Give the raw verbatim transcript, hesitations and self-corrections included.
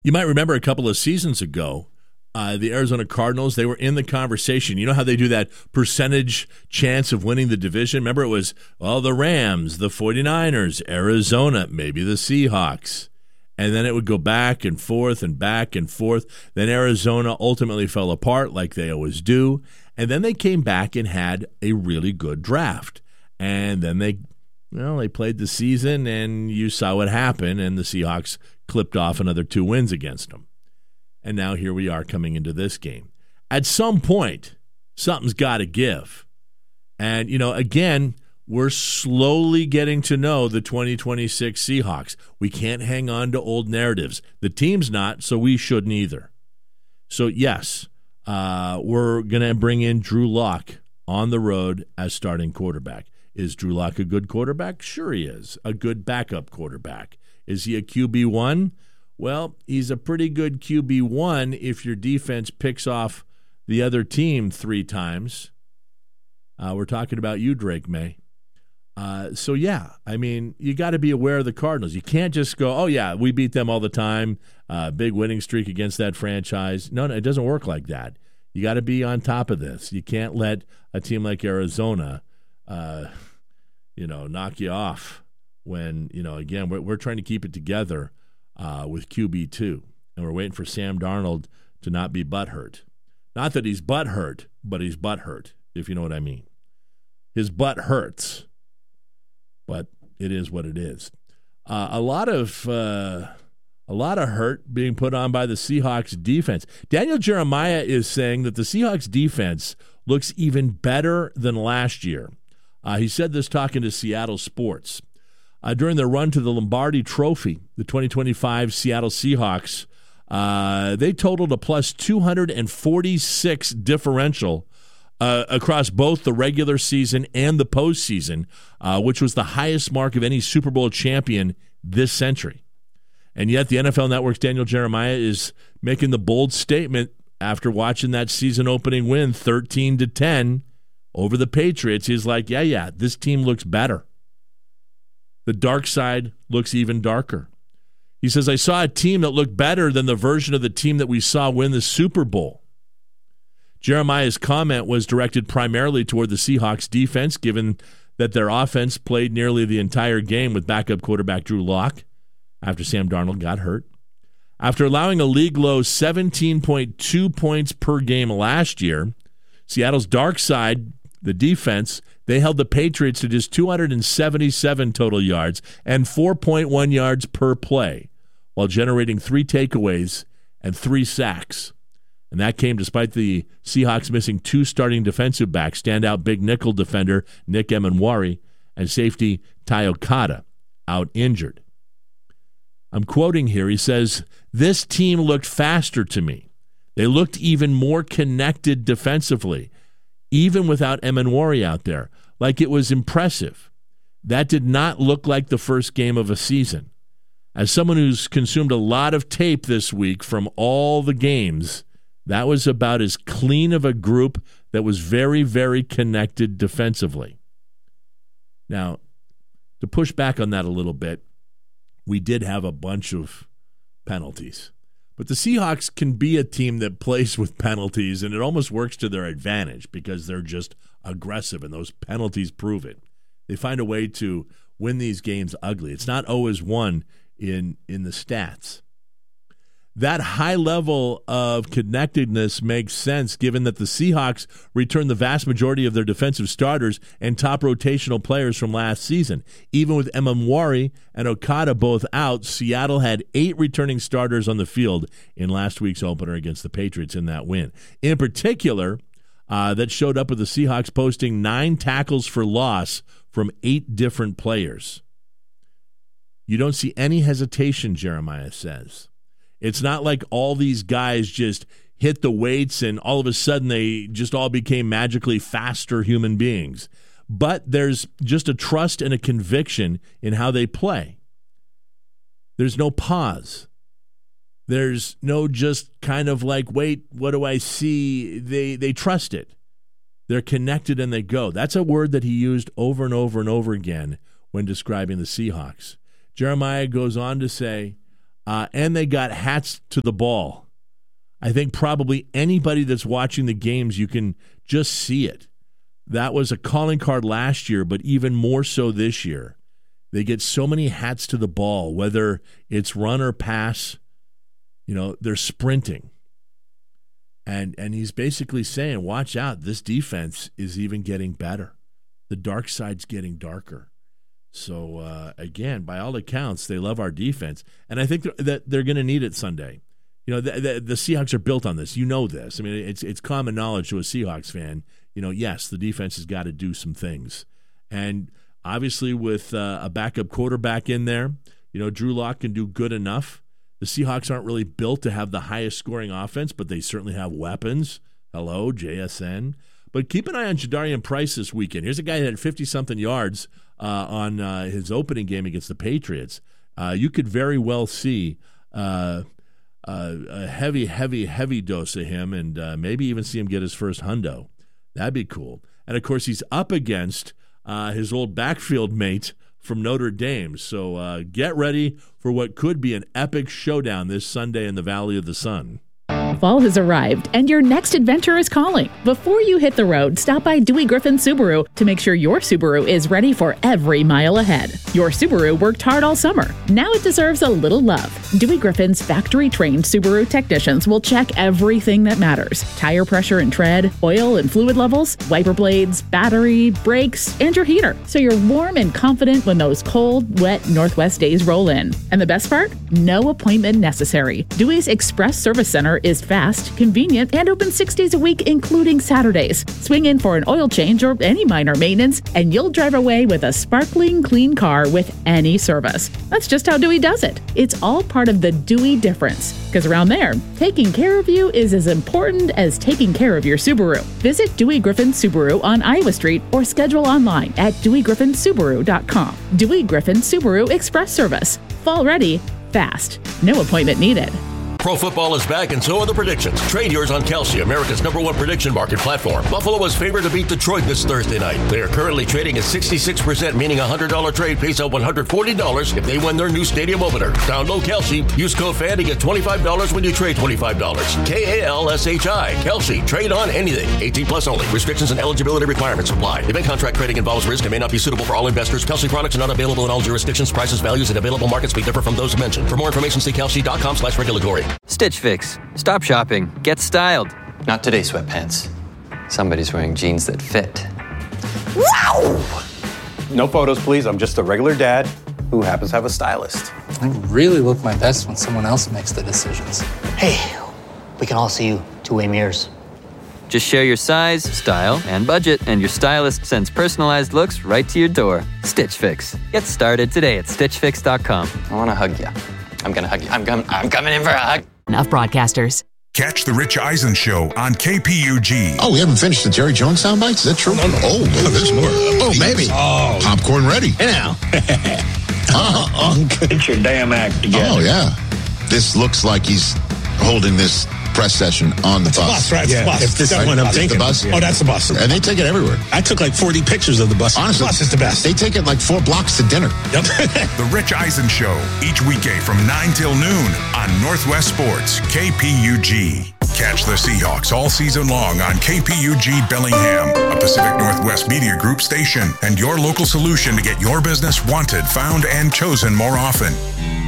You might remember a couple of seasons ago, uh, the Arizona Cardinals, they were in the conversation. You know how they do that percentage chance of winning the division? Remember, it was, well, the Rams, the 49ers, Arizona, maybe the Seahawks. And then it would go back and forth and back and forth. Then Arizona ultimately fell apart like they always do. And then they came back and had a really good draft. And then they, well, they played the season, and you saw what happened, and the Seahawks clipped off another two wins against them. And now here we are coming into this game. At some point, something's got to give. And, you know, again, we're slowly getting to know the twenty twenty-six Seahawks. We can't hang on to old narratives. The team's not, so we shouldn't either. So, yes, uh, we're going to bring in Drew Lock on the road as starting quarterback. Is Drew Lock a good quarterback? Sure he is. A good backup quarterback. Is he a Q B one? Well, he's a pretty good Q B one if your defense picks off the other team three times. Uh, we're talking about you, Drake May. Uh, so, yeah, I mean, you got to be aware of the Cardinals. You can't just go, oh, yeah, we beat them all the time, uh, big winning streak against that franchise. No, no, it doesn't work like that. You got to be on top of this. You can't let a team like Arizona, uh, you know, knock you off when, you know, again, we're, we're trying to keep it together uh, with Q B two, and we're waiting for Sam Darnold to not be butthurt. Not that he's butthurt, but he's butthurt, if you know what I mean. His butt hurts. But it is what it is. Uh, a lot of uh, a lot of hurt being put on by the Seahawks defense. Daniel Jeremiah is saying that the Seahawks defense looks even better than last year. Uh, he said this talking to Seattle Sports. Uh, during their run to the Lombardi Trophy, the twenty twenty-five Seattle Seahawks, uh, they totaled a plus two hundred forty-six differential Uh, across both the regular season and the postseason, uh, which was the highest mark of any Super Bowl champion this century. And yet the N F L Network's Daniel Jeremiah is making the bold statement after watching that season-opening win thirteen to ten over the Patriots. He's like, yeah, yeah, this team looks better. The dark side looks even darker. He says, I saw a team that looked better than the version of the team that we saw win the Super Bowl. Jeremiah's comment was directed primarily toward the Seahawks defense, given that their offense played nearly the entire game with backup quarterback Drew Lock after Sam Darnold got hurt. After allowing a league-low seventeen point two points per game last year, Seattle's dark side, the defense, they held the Patriots to just two hundred seventy-seven total yards and four point one yards per play, while generating three takeaways and three sacks. And that came despite the Seahawks missing two starting defensive backs, standout big nickel defender Nick Emenwari and safety Ty Okada, out injured. I'm quoting here. He says, this team looked faster to me. They looked even more connected defensively, even without Emenwari out there. Like, it was impressive. That did not look like the first game of a season. As someone who's consumed a lot of tape this week from all the games, that was about as clean of a group that was very, very connected defensively. Now, to push back on that a little bit, we did have a bunch of penalties. But the Seahawks can be a team that plays with penalties, and it almost works to their advantage because they're just aggressive, and those penalties prove it. They find a way to win these games ugly. It's not always won in, in the stats. That high level of connectedness makes sense given that the Seahawks returned the vast majority of their defensive starters and top rotational players from last season. Even with Emenwari and Okada both out, Seattle had eight returning starters on the field in last week's opener against the Patriots in that win. In particular, uh, that showed up with the Seahawks posting nine tackles for loss from eight different players. You don't see any hesitation, Jeremiah says. It's not like all these guys just hit the weights and all of a sudden they just all became magically faster human beings. But there's just a trust and a conviction in how they play. There's no pause. There's no just kind of like, wait, what do I see? They they trust it. They're connected and they go. That's a word that he used over and over and over again when describing the Seahawks. Jeremiah goes on to say, uh, and they got hats to the ball. I think probably anybody that's watching the games, you can just see it. That was a calling card last year, but even more so this year. They get so many hats to the ball, whether it's run or pass. You know, they're sprinting. And and he's basically saying, watch out, this defense is even getting better. The dark side's getting darker. So, uh, again, by all accounts, they love our defense. And I think that they're going to need it Sunday. You know, the, the, the Seahawks are built on this. You know this. I mean, it's it's common knowledge to a Seahawks fan. You know, yes, the defense has got to do some things. And obviously with uh, a backup quarterback in there, you know, Drew Lock can do good enough. The Seahawks aren't really built to have the highest scoring offense, but they certainly have weapons. Hello, J S N. But keep an eye on Jadarian Price this weekend. Here's a guy that had fifty-something yards uh, on uh, his opening game against the Patriots. Uh, you could very well see uh, uh, a heavy, heavy, heavy dose of him and uh, maybe even see him get his first hundo. That'd be cool. And, of course, he's up against uh, his old backfield mate from Notre Dame. So uh, get ready for what could be an epic showdown this Sunday in the Valley of the Sun. Fall has arrived, and your next adventure is calling. Before you hit the road, stop by Dewey Griffin Subaru to make sure your Subaru is ready for every mile ahead. Your Subaru worked hard all summer. Now it deserves a little love. Dewey Griffin's factory-trained Subaru technicians will check everything that matters. Tire pressure and tread, oil and fluid levels, wiper blades, battery, brakes, and your heater. So you're warm and confident when those cold, wet Northwest days roll in. And the best part? No appointment necessary. Dewey's Express Service Center is fast, convenient, and open six days a week, including Saturdays. Swing in for an oil change or any minor maintenance, and you'll drive away with a sparkling clean car with any service. That's just how Dewey does it. It's all part of the Dewey difference. Because around there, taking care of you is as important as taking care of your Subaru. Visit Dewey Griffin Subaru on Iowa Street or schedule online at dewey griffin subaru dot com. Dewey Griffin Subaru Express Service. Fall ready, fast. No appointment needed. Pro football is back, and so are the predictions. Trade yours on Kelsey, America's number one prediction market platform. Buffalo was favored to beat Detroit this Thursday night. They are currently trading at sixty-six percent, meaning a one hundred dollars trade pays out one hundred forty dollars if they win their new stadium opener. Download Kelsey. Use code FAN to get twenty-five dollars when you trade twenty-five dollars. K A L S H I. Kelsey. Trade on anything. eighteen plus only. Restrictions and eligibility requirements apply. Event contract trading involves risk and may not be suitable for all investors. Kelsey products are not available in all jurisdictions. Prices, values, and available markets may differ from those mentioned. For more information, see kelsey dot com slash regulatory. Stitch Fix. Stop shopping. Get styled. Not today, sweatpants. Somebody's wearing jeans that fit. Wow! No photos, please. I'm just a regular dad who happens to have a stylist. I really look my best when someone else makes the decisions. Hey, we can all see you two-way mirrors. Just share your size, style, and budget, and your stylist sends personalized looks right to your door. Stitch Fix. Get started today at stitch fix dot com. I want to hug you. I'm going to hug you. I'm, com- I'm coming in for a hug. Of broadcasters. Catch the Rich Eisen Show on K P U G. Oh, we haven't finished the Jerry Jones sound bites? Is that true? No, no, no. Oh, no, there's more. Oh, maybe. Oh. Popcorn ready. Hey now. uh, Get your damn act together. Oh, yeah. This looks like he's holding this press session on the it's bus. bus. Right? Yeah. It's bus. If this right? is what I'm Is thinking. The bus? Oh, that's the bus. And they take it everywhere. I took like forty pictures of the bus. Honestly, the bus is the best. They take it like four blocks to dinner. Yep. The Rich Eisen Show, each weekday from nine till noon on Northwest Sports, K P U G. Catch the Seahawks all season long on K P U G Bellingham, a Pacific Northwest Media Group station, and your local solution to get your business wanted, found, and chosen more often.